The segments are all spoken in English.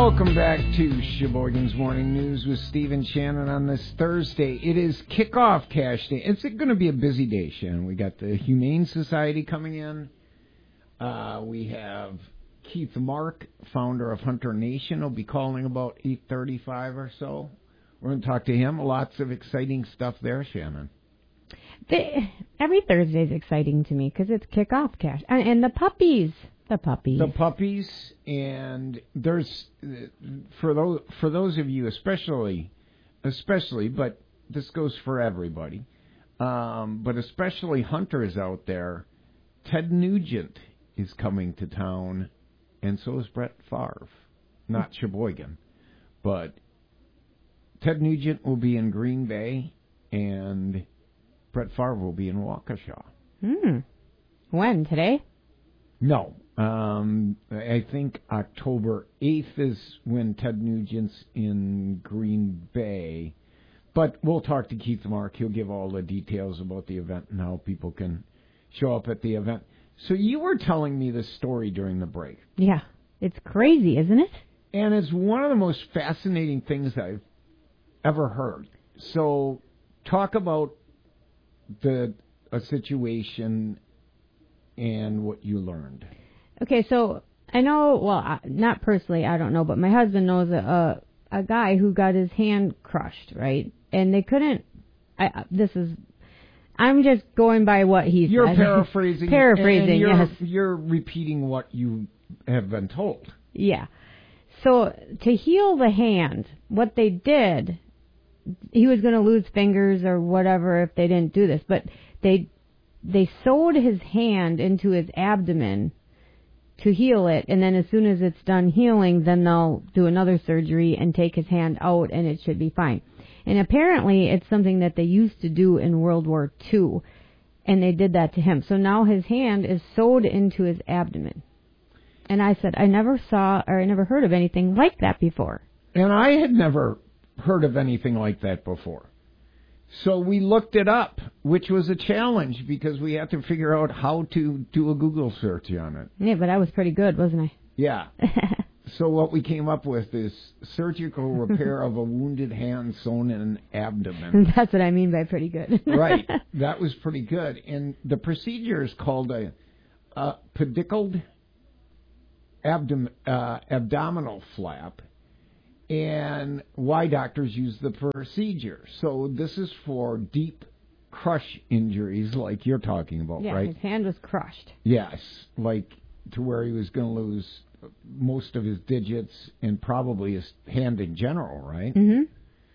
Welcome back to Sheboygan's Morning News with Steve and Shannon on this Thursday. It is kickoff cash day. It's going to be a busy day, Shannon. We got the Humane Society coming in. We have Keith Mark, founder of Hunter Nation, will be calling about 8:35 or so. We're going to talk to him. Lots of exciting stuff there, Shannon. Every Thursday is exciting to me because it's kickoff cash. And the puppies. The puppies, and there's for those of you especially, but this goes for everybody, but especially hunters out there. Ted Nugent is coming to town, and so is Brett Favre. Not Sheboygan, but Ted Nugent will be in Green Bay, and Brett Favre will be in Waukesha. When? Today? No. I think October 8th is when Ted Nugent's in Green Bay. But we'll talk to Keith Mark. He'll give all the details about the event and how people can show up at the event. So you were telling me this story during the break. Yeah. It's crazy, isn't it? And it's one of the most fascinating things I've ever heard. So talk about a situation and what you learned. Okay, so I know, well, not personally, I don't know, but my husband knows a guy who got his hand crushed, right? And they couldn't, I'm just going by what he said. You're paraphrasing. Paraphrasing, yes. You're repeating what you have been told. Yeah. So to heal the hand, what they did, he was going to lose fingers or whatever if they didn't do this, but they sewed his hand into his abdomen to heal it, and then as soon as it's done healing, then they'll do another surgery and take his hand out, and it should be fine. And apparently it's something that they used to do in World War II, and they did that to him. So now his hand is sewed into his abdomen. And I said, I never heard of anything like that before. And I had never heard of anything like that before. So we looked it up, which was a challenge because we had to figure out how to do a Google search on it. Yeah, but I was pretty good, wasn't I? Yeah. So what we came up with is surgical repair of a wounded hand sewn in an abdomen. That's what I mean by pretty good. Right. That was pretty good. And the procedure is called a pedicled abdominal flap. And why doctors use the procedure. So this is for deep crush injuries like you're talking about, right? Yeah, his hand was crushed. Yes, like to where he was going to lose most of his digits and probably his hand in general, right? Mm-hmm.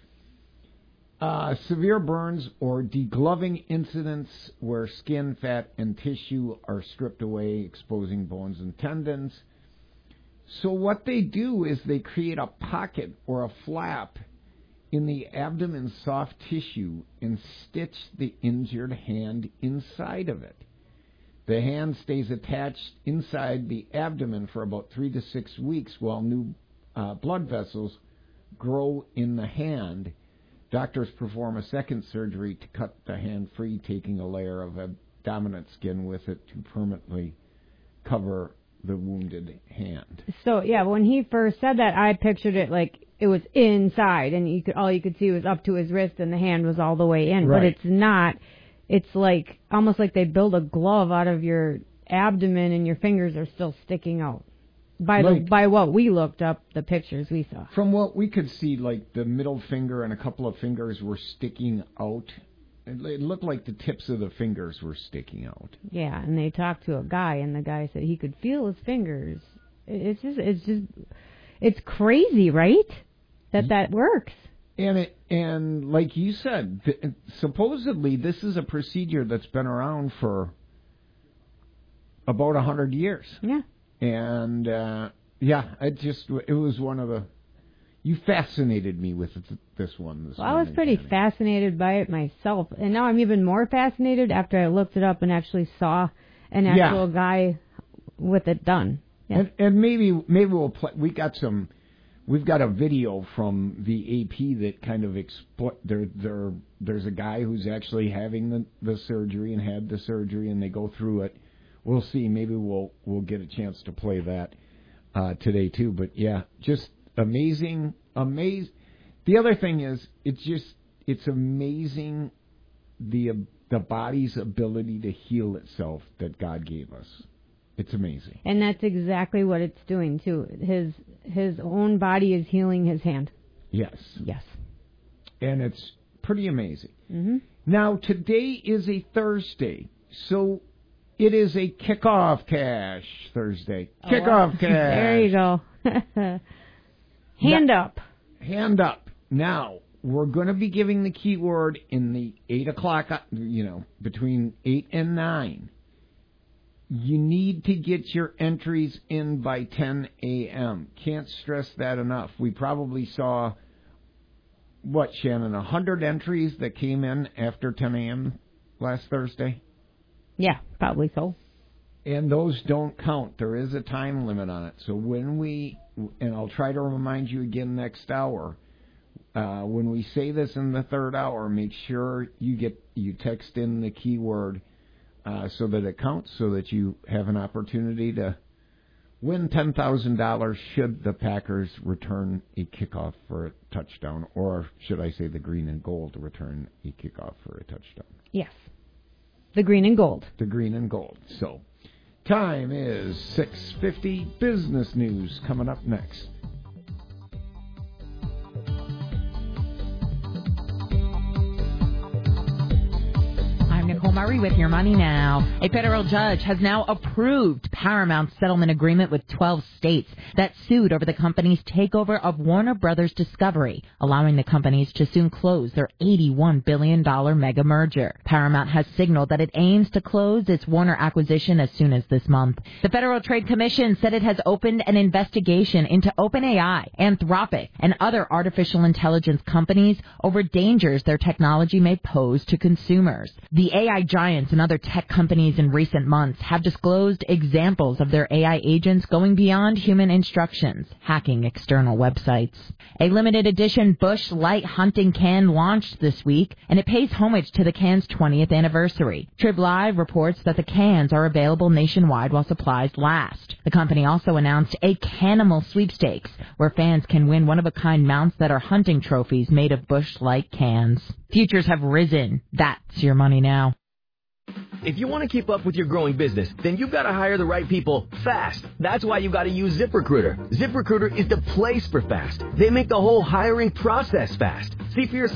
Severe burns or degloving incidents where skin, fat, and tissue are stripped away, exposing bones and tendons. So what they do is they create a pocket or a flap in the abdomen's soft tissue and stitch the injured hand inside of it. The hand stays attached inside the abdomen for about 3 to 6 weeks while new blood vessels grow in the hand. Doctors perform a second surgery to cut the hand free, taking a layer of abdominal skin with it to permanently cover the wounded hand. So, yeah, when he first said that, I pictured it like it was inside, and all you could see was up to his wrist, and the hand was all the way in. Right. But it's not. It's like almost like they build a glove out of your abdomen, and your fingers are still sticking out. By what we looked up, the pictures we saw. From what we could see, like the middle finger and a couple of fingers were sticking out. It looked like the tips of the fingers were sticking out. Yeah, and they talked to a guy, and the guy said he could feel his fingers. It's crazy, right? That works. And like you said, supposedly this is a procedure that's been around for about 100 years. Yeah. And it was one of the. You fascinated me with this one this morning. I was pretty fascinated by it myself, and now I'm even more fascinated after I looked it up and actually saw an actual guy with it done. Yeah. And maybe we'll play. We've got a video from the AP that kind of there's a guy who's actually having the surgery and had the surgery, and they go through it. We'll see. Maybe we'll get a chance to play that today too. But yeah, just amazing. The other thing is, it's amazing the body's ability to heal itself that God gave us. It's amazing. And that's exactly what it's doing, too. His own body is healing his hand. Yes. Yes. And it's pretty amazing. Mm-hmm. Now, today is a Thursday, so it is a Kickoff Cash Thursday. Kickoff Cash. There you go. Hand up. Hand up. Now, we're going to be giving the keyword in the 8 o'clock, between 8 and 9. You need to get your entries in by 10 a.m. Can't stress that enough. We probably saw, Shannon, 100 entries that came in after 10 a.m. last Thursday? Yeah, probably so. And those don't count. There is a time limit on it. So and I'll try to remind you again next hour, when we say this in the third hour, make sure you text in the keyword so that it counts, so that you have an opportunity to win $10,000 should the Packers return a kickoff for a touchdown, or should I say the green and gold return a kickoff for a touchdown. Yes. The green and gold. The green and gold. So, time is 6:50. Business news coming up next. Nicole Murray with Your Money Now. A federal judge has now approved Paramount's settlement agreement with 12 states that sued over the company's takeover of Warner Brothers Discovery, allowing the companies to soon close their $81 billion mega merger. Paramount has signaled that it aims to close its Warner acquisition as soon as this month. The Federal Trade Commission said it has opened an investigation into OpenAI, Anthropic, and other artificial intelligence companies over dangers their technology may pose to consumers. The AI giants and other tech companies in recent months have disclosed examples of their AI agents going beyond human instructions, hacking external websites. A limited edition Busch Light hunting can launched this week, and it pays homage to the can's 20th anniversary. Trib Live reports that the cans are available nationwide while supplies last. The company also announced a Canimal sweepstakes, where fans can win one-of-a-kind mounts that are hunting trophies made of Busch Light cans. Futures have risen. That's Your Money Now. If you want to keep up with your growing business, then you've got to hire the right people fast. That's why you've got to use ZipRecruiter. ZipRecruiter is the place for fast. They make the whole hiring process fast. See for yourself.